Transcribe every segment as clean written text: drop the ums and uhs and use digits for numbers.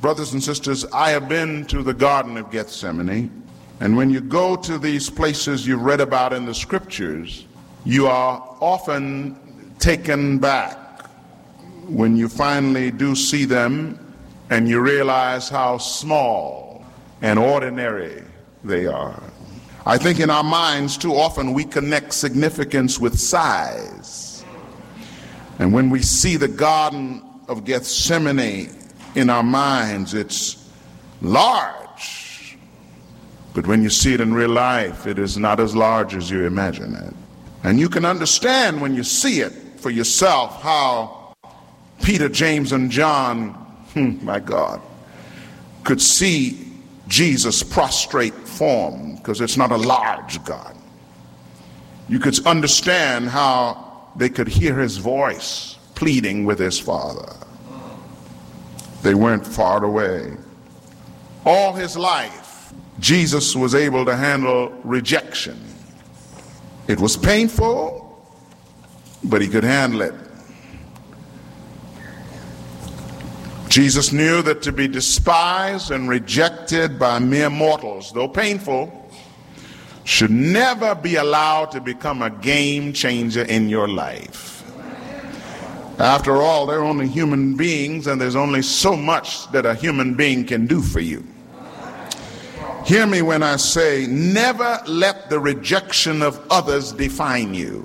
brothers and sisters, I have been to the Garden of Gethsemane, and when you go to these places you've read about in the scriptures, you are often taken back when you finally do see them and you realize how small and ordinary they are. I think in our minds too often we connect significance with size. And when we see the Garden of Gethsemane in our minds, it's large. But when you see it in real life, it is not as large as you imagine it. And you can understand when you see it for yourself how Peter, James, and John, my God, could see Jesus' prostrate form, because it's not a large God. You could understand how they could hear his voice pleading with his Father. They weren't far away. All his life, Jesus was able to handle rejection. It was painful, but he could handle it. Jesus knew that to be despised and rejected by mere mortals, though painful, should never be allowed to become a game changer in your life. After all, they're only human beings, and there's only so much that a human being can do for you. Hear me when I say, never let the rejection of others define you.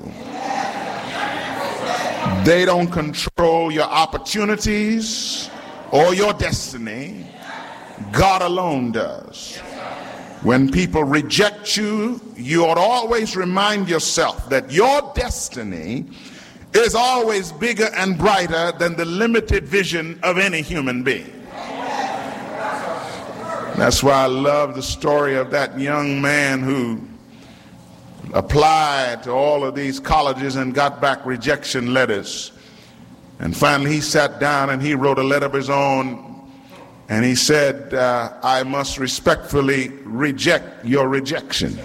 They don't control your opportunities or your destiny. God alone does. When people reject you, you ought to always remind yourself that your destiny is always bigger and brighter than the limited vision of any human being. That's why I love the story of that young man who applied to all of these colleges and got back rejection letters. And finally he sat down and he wrote a letter of his own, and he said, I must respectfully reject your rejection.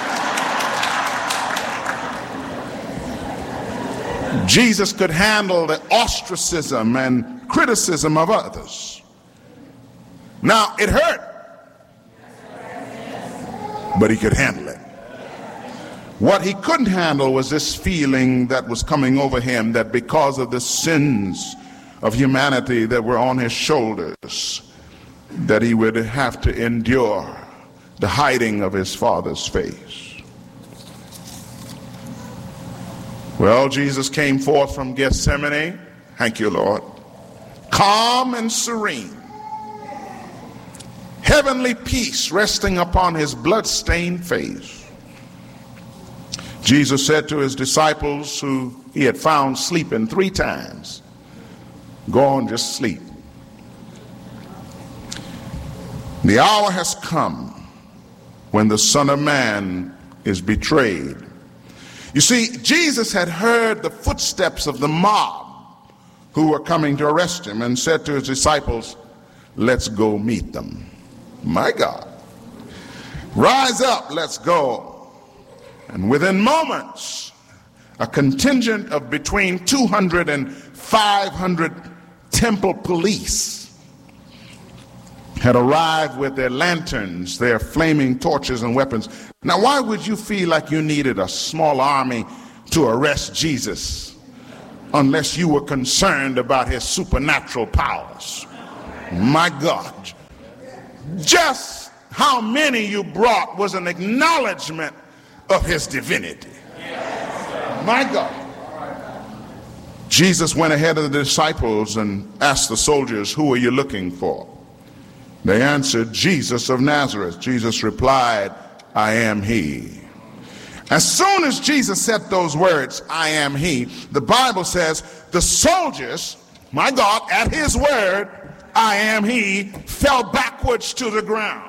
Jesus could handle the ostracism and criticism of others. Now, it hurt, but he could handle it. What he couldn't handle was this feeling that was coming over him, that because of the sins of humanity that were on his shoulders, that he would have to endure the hiding of his Father's face. Well, Jesus came forth from Gethsemane, thank you, Lord, calm and serene, heavenly peace resting upon his blood-stained face. Jesus said to his disciples, who he had found sleeping 3 times, go on, just sleep. The hour has come when the Son of Man is betrayed. You see, Jesus had heard the footsteps of the mob who were coming to arrest him, and said to his disciples, let's go meet them. My God. Rise up, let's go. And within moments, a contingent of between 200 and 500 temple police had arrived with their lanterns, their flaming torches and weapons. Now, why would you feel like you needed a small army to arrest Jesus unless you were concerned about his supernatural powers? My God. Just how many you brought was an acknowledgement of his divinity. My God. Jesus went ahead of the disciples and asked the soldiers, who are you looking for? They answered, Jesus of Nazareth. Jesus replied, I am he. As soon as Jesus said those words, I am he, the Bible says the soldiers, my God, at his word, I am he, fell backwards to the ground.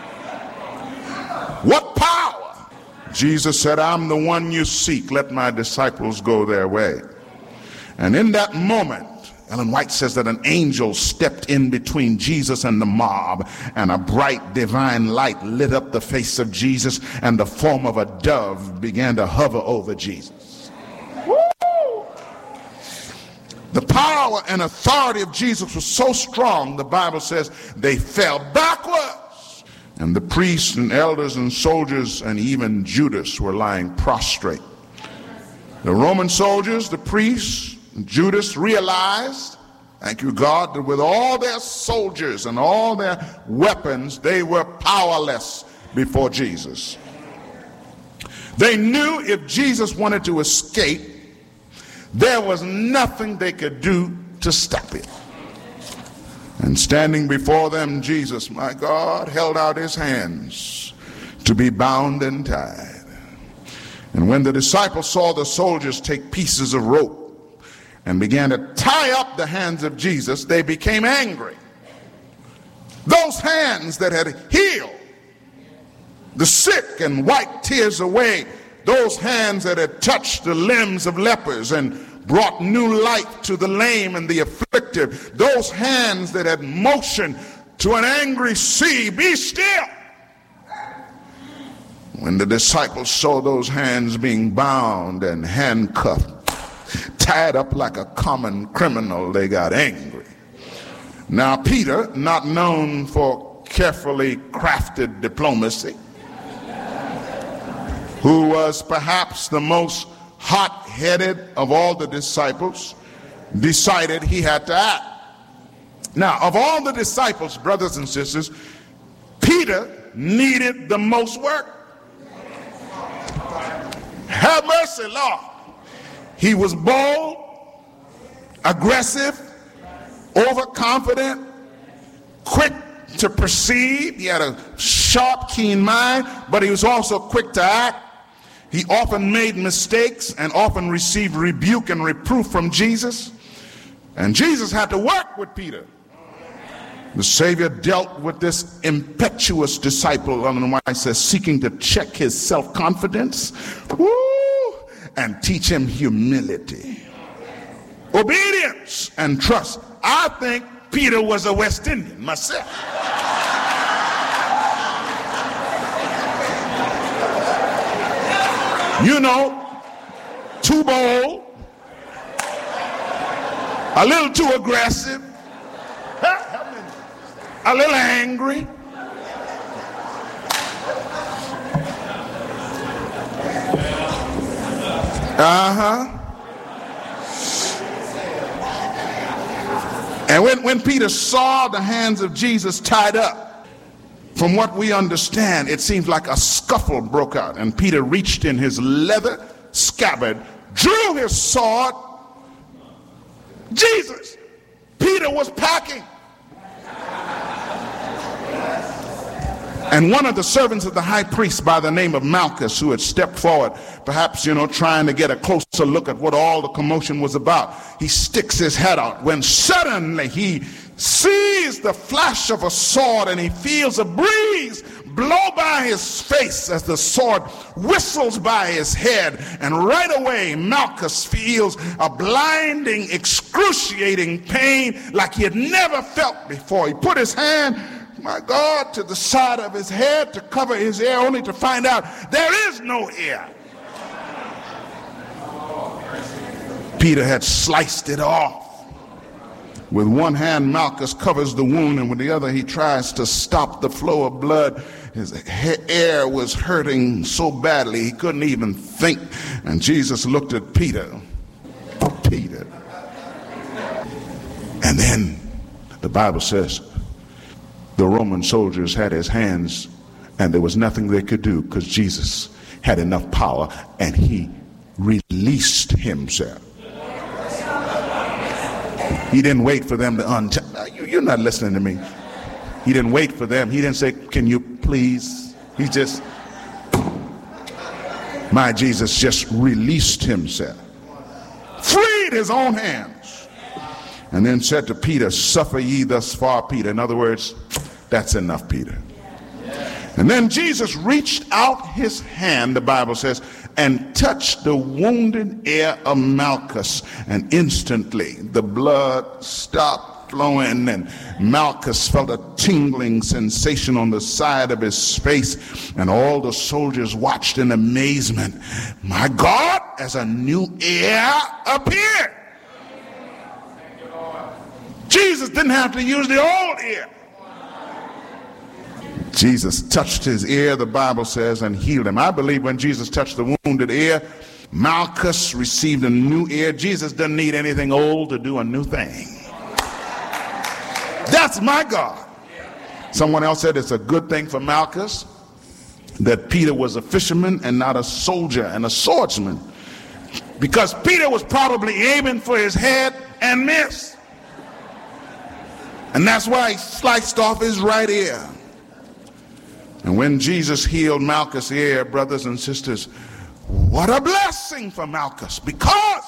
What power? Jesus said, I'm the one you seek. Let my disciples go their way. And in that moment, Ellen White says that an angel stepped in between Jesus and the mob, and a bright divine light lit up the face of Jesus, and the form of a dove began to hover over Jesus. Woo! The power and authority of Jesus was so strong, the Bible says, they fell backwards. And the priests and elders and soldiers and even Judas were lying prostrate. The Roman soldiers, the priests, and Judas realized, thank you, God, that with all their soldiers and all their weapons, they were powerless before Jesus. They knew if Jesus wanted to escape, there was nothing they could do to stop it. And standing before them, Jesus, my God, held out his hands to be bound and tied. And when the disciples saw the soldiers take pieces of rope and began to tie up the hands of Jesus, they became angry. Those hands that had healed the sick and wiped tears away, those hands that had touched the limbs of lepers and brought new life to the lame and the afflicted, those hands that had motioned to an angry sea, be still. When the disciples saw those hands being bound and handcuffed, tied up like a common criminal, they got angry. Now Peter, not known for carefully crafted diplomacy, who was perhaps the most hot-headed of all the disciples, decided he had to act. Now, of all the disciples, brothers and sisters, Peter needed the most work. Have mercy, Lord. He was bold, aggressive, overconfident, quick to perceive. He had a sharp, keen mind, but he was also quick to act. He often made mistakes and often received rebuke and reproof from Jesus. And Jesus had to work with Peter. The Savior dealt with this impetuous disciple, otherwise says, seeking to check his self-confidence, and teach him humility, obedience, and trust. I think Peter was a West Indian myself. You know, too bold, a little too aggressive, a little angry. And when Peter saw the hands of Jesus tied up, from what we understand, it seems like a scuffle broke out, and Peter reached in his leather scabbard, drew his sword. Jesus, Peter was packing. And one of the servants of the high priest by the name of Malchus, who had stepped forward, perhaps, trying to get a closer look at what all the commotion was about, he sticks his head out when suddenly he sees the flash of a sword and he feels a breeze blow by his face as the sword whistles by his head. And right away, Malchus feels a blinding, excruciating pain like he had never felt before. He put his hand, my God, to the side of his head to cover his ear, only to find out there is no ear. Peter had sliced it off. With one hand, Malchus covers the wound, and with the other, he tries to stop the flow of blood. His ear was hurting so badly, he couldn't even think. And Jesus looked at Peter. Peter. And then the Bible says, the Roman soldiers had his hands, and there was nothing they could do because Jesus had enough power, and he released himself. He didn't wait for them to untie. You're not listening to me. He didn't wait for them. He didn't say, can you please? He just, my Jesus just released himself, freed his own hands, and then said to Peter, suffer ye thus far, Peter. In other words, that's enough, Peter. And then Jesus reached out his hand, the Bible says, and touched the wounded ear of Malchus, and instantly the blood stopped flowing, and Malchus felt a tingling sensation on the side of his face, and all the soldiers watched in amazement. My God, as a new ear appeared. Jesus didn't have to use the old ear. Jesus touched his ear, the Bible says, and healed him. I believe when Jesus touched the wounded ear, Malchus received a new ear. Jesus doesn't need anything old to do a new thing. That's my God. Someone else said it's a good thing for Malchus that Peter was a fisherman and not a soldier and a swordsman, because Peter was probably aiming for his head and missed. And that's why he sliced off his right ear. And when Jesus healed Malchus' ear, brothers and sisters, what a blessing for Malchus, because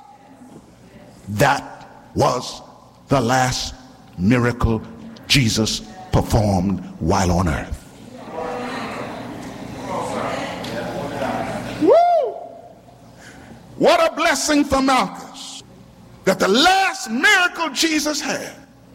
that was the last miracle Jesus performed while on earth. Woo! What a blessing for Malchus, that the last miracle Jesus had,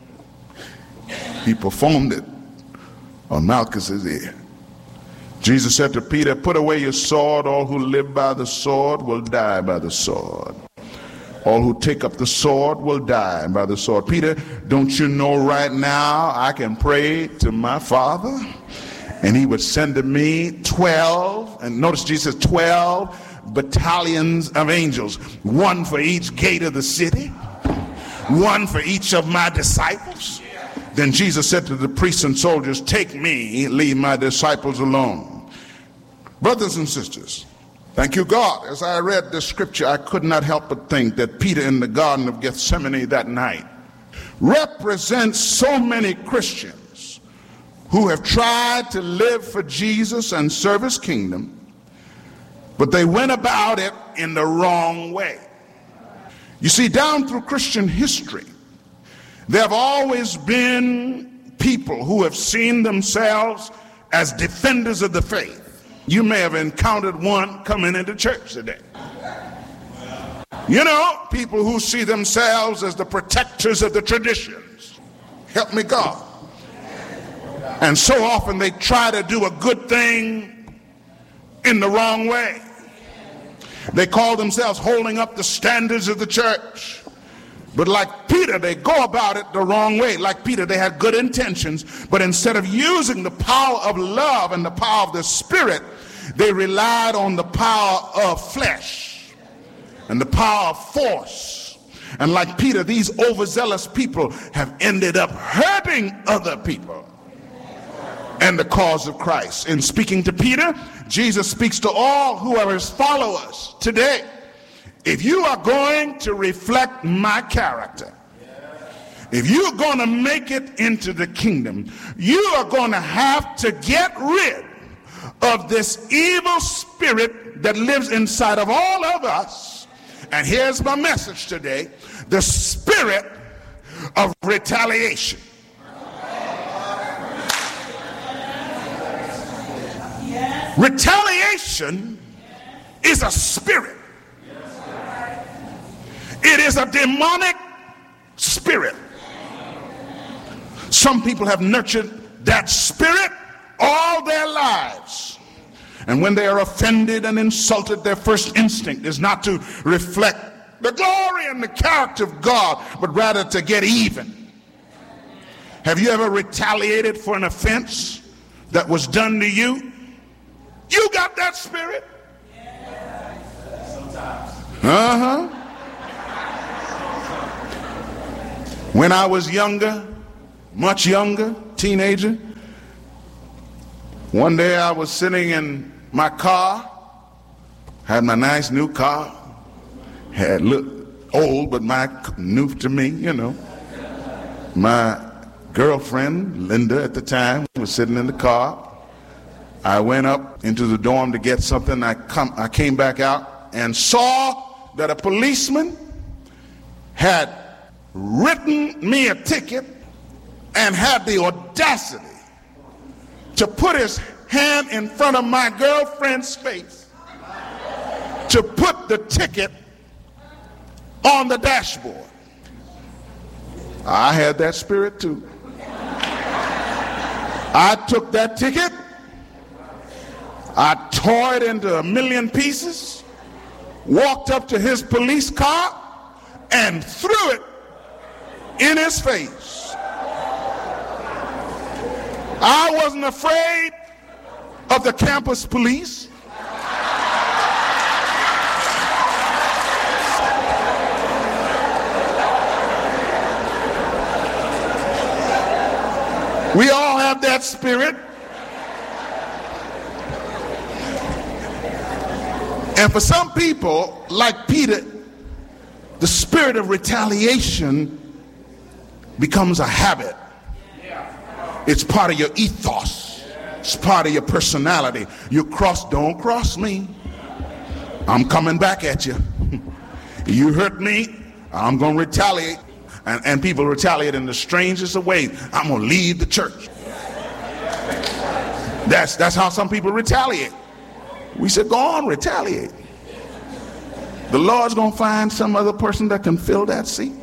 he performed it on Malchus's ear. Jesus said to Peter, put away your sword. All who live by the sword will die by the sword. All who take up the sword will die by the sword. Peter, don't you know right now I can pray to my Father and he would send to me 12, and notice Jesus says 12 battalions of angels, one for each gate of the city, one for each of my disciples. Then Jesus said to the priests and soldiers, take me, leave my disciples alone. Brothers and sisters, thank you, God. As I read this scripture, I could not help but think that Peter in the Garden of Gethsemane that night represents so many Christians who have tried to live for Jesus and serve his kingdom, but they went about it in the wrong way. You see, down through Christian history, there have always been people who have seen themselves as defenders of the faith. You may have encountered one coming into church today. You know, people who see themselves as the protectors of the traditions. Help me, God. And so often they try to do a good thing in the wrong way. They call themselves holding up the standards of the church. But like Peter, they go about it the wrong way. Like Peter, they had good intentions, but instead of using the power of love and the power of the Spirit, they relied on the power of flesh and the power of force. And like Peter, these overzealous people have ended up hurting other people and the cause of Christ. In speaking to Peter, Jesus speaks to all who are his followers today. If you are going to reflect my character, if you're going to make it into the kingdom, you are going to have to get rid of this evil spirit that lives inside of all of us. And here's my message today: the spirit of retaliation. Retaliation is a spirit. It is a demonic spirit. Some people have nurtured that spirit all their lives. And when they are offended and insulted, their first instinct is not to reflect the glory and the character of God, but rather to get even. Have you ever retaliated for an offense that was done to you? You got that spirit? Uh-huh. When I was younger, much younger, teenager, one day I was sitting in my car, had my nice new car, had looked old, but new to me, you know. My girlfriend, Linda, at the time, was sitting in the car. I went up into the dorm to get something. I came back out and saw that a policeman had written me a ticket and had the audacity to put his hand in front of my girlfriend's face to put the ticket on the dashboard. I had that spirit too. I took that ticket, I tore it into a million pieces, walked up to his police car and threw it in his face. I wasn't afraid of the campus police. We all have that spirit. And for some people, like Peter, the spirit of retaliation becomes a habit. It's part of your ethos. It's part of your personality. Don't cross me. I'm coming back at you. You hurt me, I'm going to retaliate. And people retaliate in the strangest of ways. I'm going to leave the church. That's how some people retaliate. We said, go on, retaliate. The Lord's going to find some other person that can fill that seat.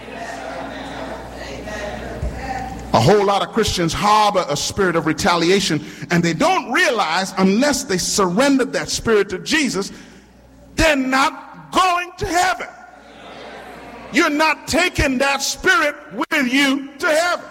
A whole lot of Christians harbor a spirit of retaliation, and they don't realize unless they surrender that spirit to Jesus, they're not going to heaven. You're not taking that spirit with you to heaven.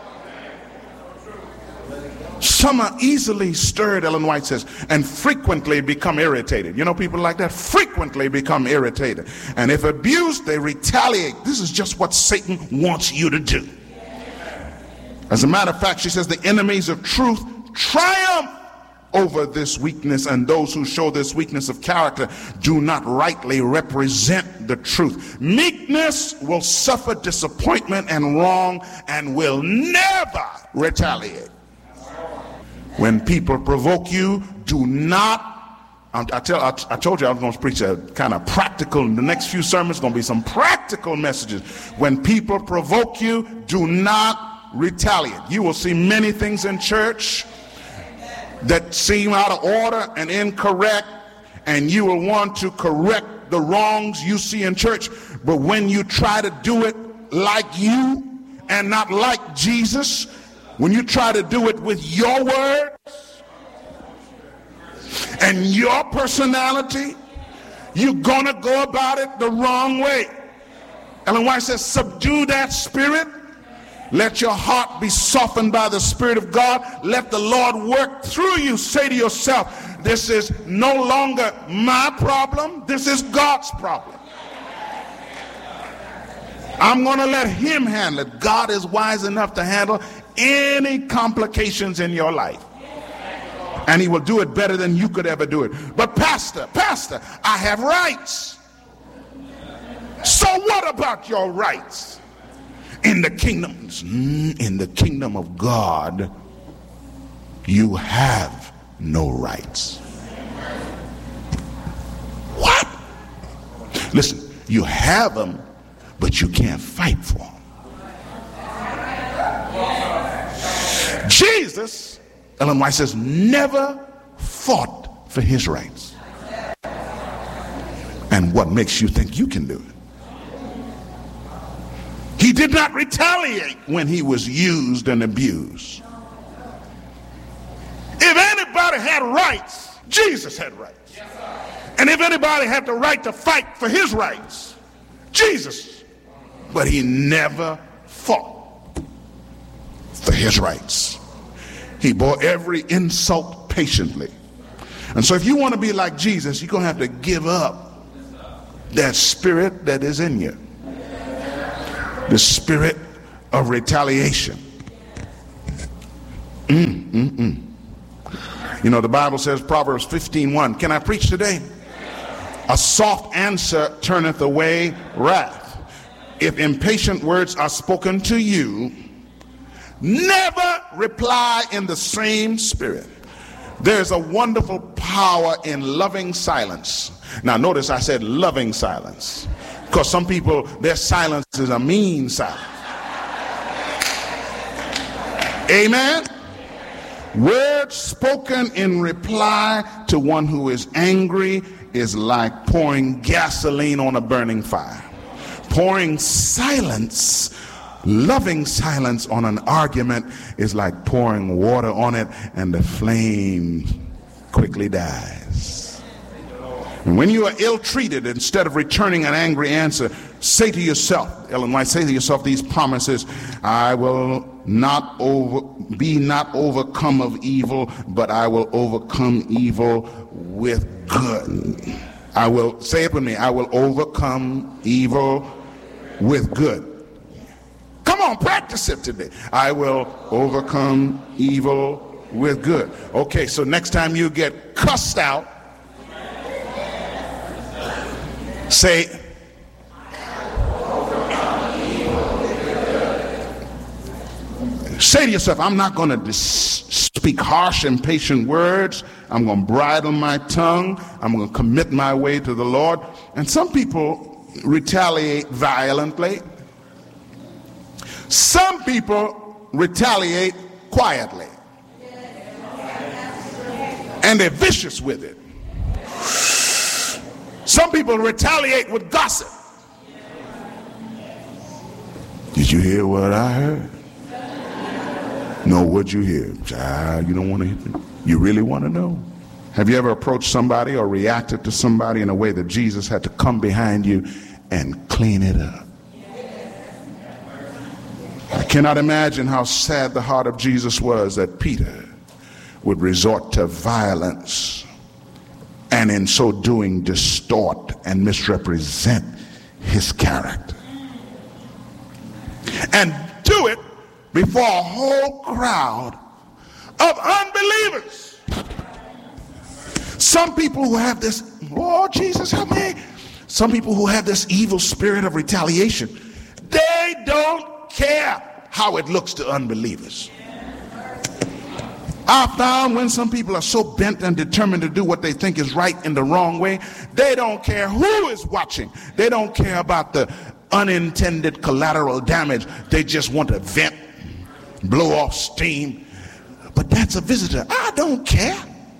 Some are easily stirred, Ellen White says, and frequently become irritated. You know people like that? Frequently become irritated. And if abused, they retaliate. This is just what Satan wants you to do. As a matter of fact, she says the enemies of truth triumph over this weakness, and those who show this weakness of character do not rightly represent the truth. Meekness will suffer disappointment and wrong and will never retaliate. When people provoke you, do not, I told you I was going to preach a kind of practical, the next few sermons going to be some practical messages. When people provoke you, do not retaliate. You will see many things in church that seem out of order and incorrect, and you will want to correct the wrongs you see in church. But when you try to do it like you and not like Jesus, when you try to do it with your words and your personality, you're gonna go about it the wrong way. Ellen White says, subdue that spirit. Let your heart be softened by the Spirit of God. Let the Lord work through you. Say to yourself, this is no longer my problem. This is God's problem. I'm going to let him handle it. God is wise enough to handle any complications in your life. And he will do it better than you could ever do it. But pastor, I have rights. So what about your rights? In the kingdom of God, you have no rights. What? Listen, you have them, but you can't fight for them. Jesus, Ellen White says, never fought for his rights. And what makes you think you can do it? He did not retaliate when he was used and abused. If anybody had rights, Jesus had rights. And if anybody had the right to fight for his rights, Jesus. But he never fought for his rights. He bore every insult patiently. And so if you want to be like Jesus, you're going to have to give up that spirit that is in you. The spirit of retaliation. You know, the Bible says, Proverbs 15:1. Can I preach today? A soft answer turneth away wrath. If impatient words are spoken to you, never reply in the same spirit. There's a wonderful power in loving silence. Now notice I said loving silence. Because some people, their silence is a mean silence. Amen? Words spoken in reply to one who is angry is like pouring gasoline on a burning fire. Pouring silence, loving silence on an argument is like pouring water on it and the flame quickly dies. And when you are ill-treated, instead of returning an angry answer, say to yourself, Ellen White, say to yourself these promises: I will not be not overcome of evil, but I will overcome evil with good. I will, say it with me, I will overcome evil with good. Come on, practice it today. I will overcome evil with good. Okay, so next time you get cussed out, say, say to yourself, I'm not going to speak harsh, impatient words. I'm going to bridle my tongue. I'm going to commit my way to the Lord. And some people retaliate violently. Some people retaliate quietly. And they're vicious with it. Some people retaliate with gossip. Did you hear what I heard? No, what'd you hear? Child, you don't want to hear? You really want to know? Have you ever approached somebody or reacted to somebody in a way that Jesus had to come behind you and clean it up? I cannot imagine how sad the heart of Jesus was that Peter would resort to violence and in so doing distort and misrepresent his character. And do it before a whole crowd of unbelievers. Some people who have this, oh, Jesus, help me. Some people who have this evil spirit of retaliation, they don't care how it looks to unbelievers. I found when some people are so bent and determined to do what they think is right in the wrong way, they don't care who is watching. They don't care about the unintended collateral damage. They just want to vent, blow off steam. But that's a visitor. I don't care.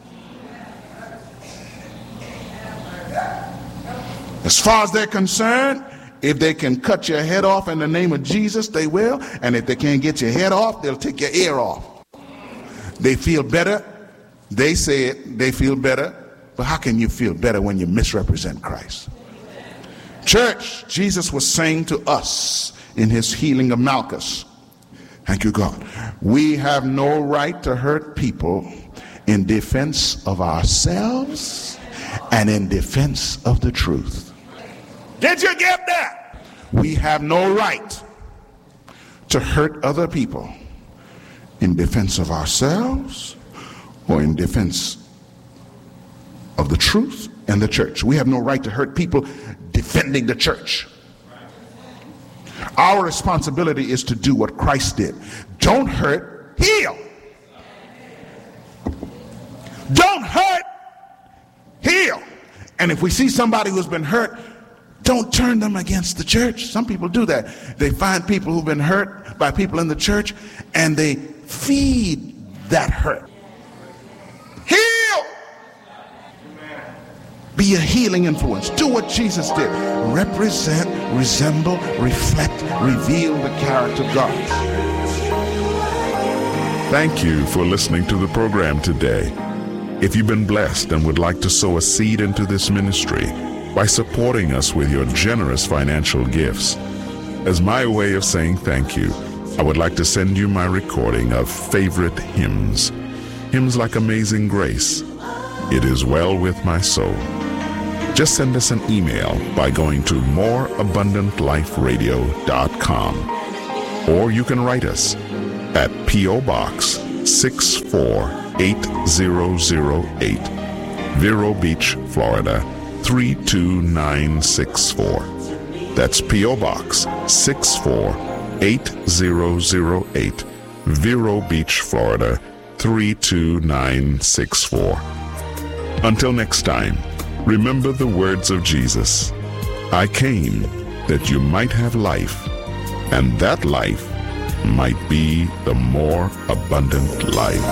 As far as they're concerned, if they can cut your head off in the name of Jesus, they will. And if they can't get your head off, they'll take your ear off. They feel better. They say it, they feel better. But how can you feel better when you misrepresent Christ? Church, Jesus was saying to us in his healing of Malchus, thank you, God, we have no right to hurt people in defense of ourselves and in defense of the truth. Did you get that? We have no right to hurt other people in defense of ourselves or in defense of the truth and the church. We have no right to hurt people defending the church. Our responsibility is to do what Christ did. Don't hurt, heal. Don't hurt, heal. And if we see somebody who's been hurt, don't turn them against the church. Some people do that. They find people who've been hurt by people in the church and they feed that hurt. Heal. Be a healing influence. Do what Jesus did. Represent, resemble, reflect, reveal the character of God. Thank you for listening to the program today. If you've been blessed and would like to sow a seed into this ministry by supporting us with your generous financial gifts, as my way of saying thank you, I would like to send you my recording of favorite hymns. Hymns like Amazing Grace, It Is Well With My Soul. Just send us an email by going to moreabundantliferadio.com. Or you can write us at P.O. Box 648008, Vero Beach, Florida 32964. That's P.O. Box 648008, Vero Beach, Florida 32964. Until next time, remember the words of Jesus. I came that you might have life, and that life might be the more abundant life.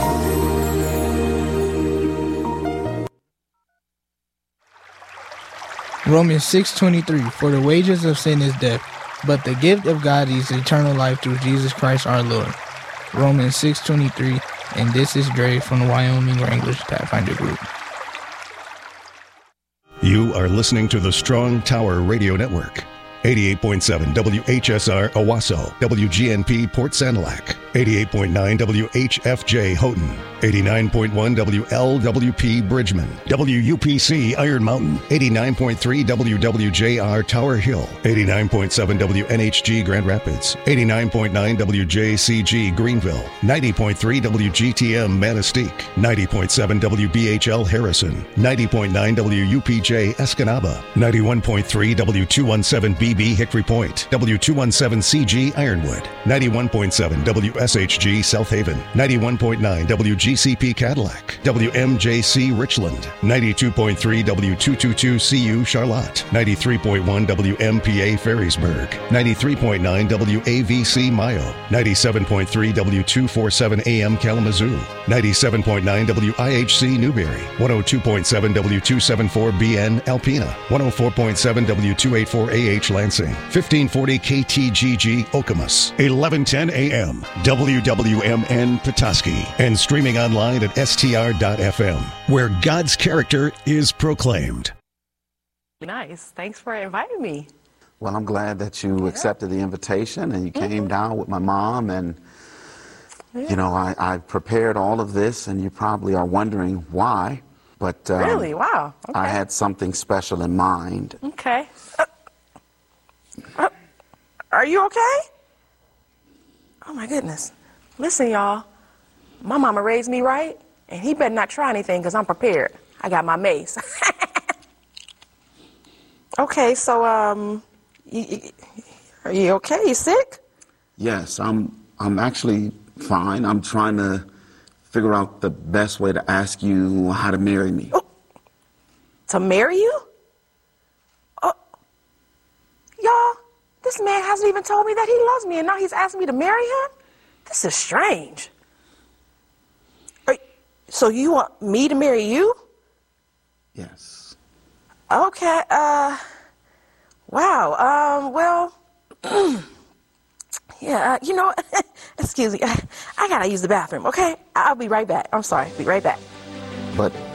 Romans 6:23, for the wages of sin is death, but the gift of God is eternal life through Jesus Christ our Lord. Romans 6:23, and this is Dre from the Wyoming Wranglers Pathfinder Group. You are listening to the Strong Tower Radio Network. 88.7 WHSR Owasso, WGNP Port Sanilac, 88.9 WHFJ Houghton, 89.1 WLWP Bridgman, WUPC Iron Mountain, 89.3 WWJR Tower Hill, 89.7 WNHG Grand Rapids, 89.9 WJCG Greenville, 90.3 WGTM Manistee, 90.7 WBHL Harrison, 90.9 WUPJ Escanaba, 91.3 W217B Hickory Point, W217CG Ironwood, 91.7 WSHG South Haven, 91.9 WGCP Cadillac, WMJC Richland, 92.3 W222CU Charlotte, 93.1 WMPA Ferrisburg, 93.9 WAVC Mayo, 97.3 W247 AM Kalamazoo, 97.9 WIHC Newberry, 102.7 W274BN Alpena, 104.7 W284AH Lansing, 1540 KTGG Okemos, 1110 AM, WWMN Petoskey, and streaming online at str.fm, where God's character is proclaimed. Nice. Thanks for inviting me. Well, I'm glad that you accepted the invitation and you came down with my mom. And, you know, I prepared all of this, and you probably are wondering why. But really? Wow. Okay. I had something special in mind. Okay. Are you okay? Oh, my goodness. Listen, y'all. My mama raised me right, and he better not try anything because I'm prepared. I got my mace. Okay, so, are you okay? You sick? Yes, I'm actually fine. I'm trying to figure out the best way to ask you how to marry me. Oh, to marry you? Oh, y'all, this man hasn't even told me that he loves me, and now he's asking me to marry him? This is strange. So you want me to marry you? Yes. Okay, wow, well, yeah, you know, excuse me, I gotta use the bathroom, okay? I'll be right back. I'm sorry, be right back. But